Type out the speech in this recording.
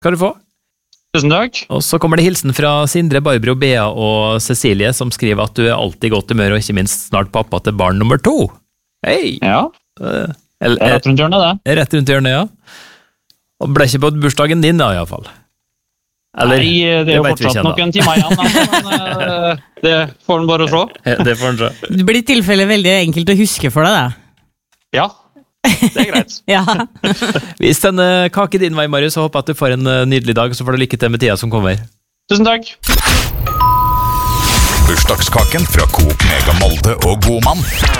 skal du få. Tusen takk. Og så kommer det hilsen fra Sindre, Barbro, Bea og Cecilie, som skriver at du alltid godt humør, og ikke minst snart pappa til barn nummer 2. Hei! Ja, det rett rundt hjørnet, det. Rett rundt hjørnet, ja. Og ble ikke på bursdagen din da, i hvert fall. Eller, nei, det jo fortsatt noen timer igjen, men det får han bare se. Det får han se. Det blir i tilfelle veldig enkelt å huske for deg, da. Ja, det greit. Ja. Hvis denne kake din vei, Marius, så håper jeg at du får en nydelig dag, så får du lykke til med tida som kommer. Tusen takk. Bursdagskaken fra Coop Mega Molde og Godmann.